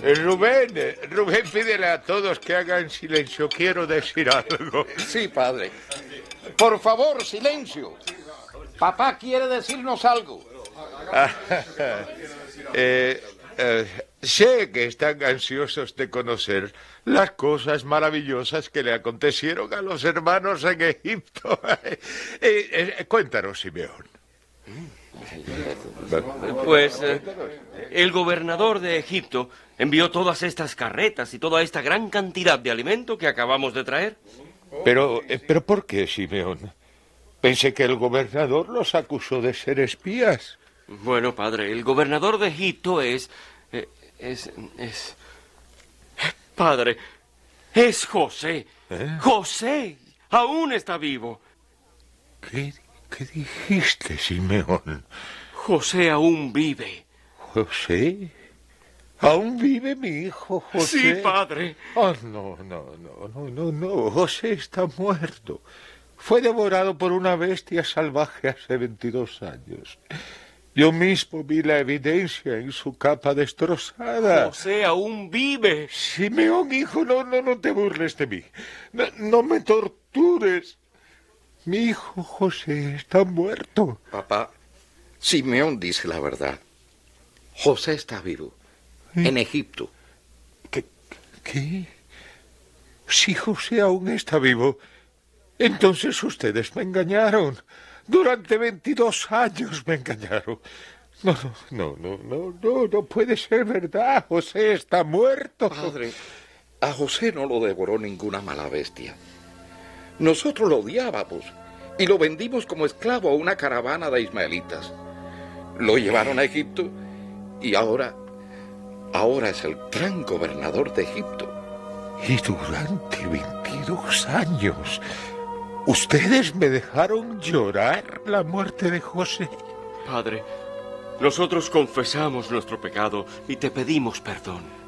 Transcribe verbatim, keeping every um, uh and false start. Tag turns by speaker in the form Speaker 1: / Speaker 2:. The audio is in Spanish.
Speaker 1: Eh, Rubén, eh, Rubén, pídele a todos que hagan silencio. Quiero decir algo.
Speaker 2: Sí, padre. Por favor, silencio. Papá quiere decirnos algo.
Speaker 1: eh, eh, sé que están ansiosos de conocer las cosas maravillosas que le acontecieron a los hermanos en Egipto. eh, eh, cuéntanos, Simeón.
Speaker 3: Pues eh, el gobernador de Egipto envió todas estas carretas y toda esta gran cantidad de alimento que acabamos de traer.
Speaker 1: Pero, eh, ¿pero por qué, Simeón? Pensé que el gobernador los acusó de ser espías.
Speaker 3: Bueno, padre, el gobernador de Egipto es... eh, es... es... Padre, es José.
Speaker 1: ¿Eh?
Speaker 3: José aún está vivo.
Speaker 1: ¿Qué, qué dijiste, Simeón?
Speaker 3: José aún vive.
Speaker 1: ¿José? ¿Aún vive mi hijo José?
Speaker 3: Sí, padre.
Speaker 1: Oh, no, no, no, no, no, no. José está muerto. Fue devorado por una bestia salvaje hace veintidós años. Yo mismo vi la evidencia en su capa destrozada.
Speaker 3: José aún vive.
Speaker 1: Simeón, hijo, no, no, no te burles de mí. No, no me tortures. Mi hijo José está muerto.
Speaker 2: Papá, Simeón dice la verdad. José está vivo. En Egipto.
Speaker 1: ¿Qué? ¿Qué? Si José aún está vivo, entonces ustedes me engañaron. Durante veintidós años me engañaron. No, no, no, no, no, no puede ser verdad. José está muerto.
Speaker 2: Padre, a José no lo devoró ninguna mala bestia. Nosotros lo odiábamos y lo vendimos como esclavo a una caravana de ismaelitas. Lo llevaron a Egipto y ahora, ahora es el gran gobernador de Egipto.
Speaker 1: Y durante veintidós años, ¿ustedes me dejaron llorar la muerte de José?
Speaker 3: Padre, nosotros confesamos nuestro pecado y te pedimos perdón.